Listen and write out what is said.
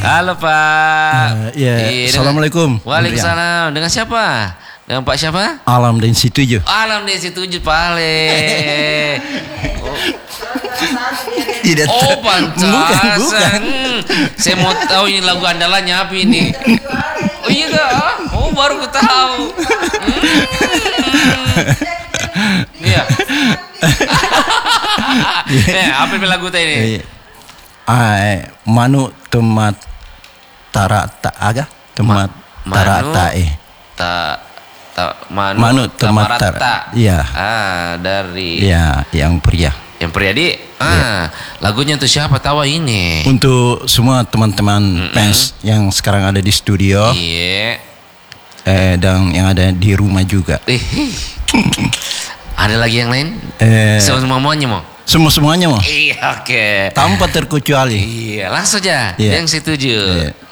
Halo Pak. Assalamualaikum. Waalaikumsalam. Dengan siapa? Dengan Pak siapa? Alam dan Situju. Alam dan Situju Pak Ale. Tidak. Pantas. Bukan. Saya mau tahu ini lagu andalannya apa ini. Oh iya kah? Oh baru ku tahu. Iya. Apa lagu tadi? Manu temat tarata aga temat tarata Manu temat tarata. Iya. Dari. Iya, yang pria. Yang Priyadi, lagunya tuh siapa tahu ini? Untuk semua teman-teman fans yang sekarang ada di studio, dan yang ada di rumah juga. Ada lagi yang lain? Semuanya mau? Semuanya mau? Iya, oke. Tanpa terkecuali. Iya, langsung aja. Yang Situju.